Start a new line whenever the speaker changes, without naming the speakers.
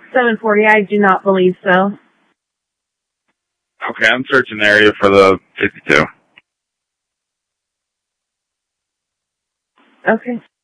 740, I do not believe so.
Okay, I'm searching the area for the 52.
Okay.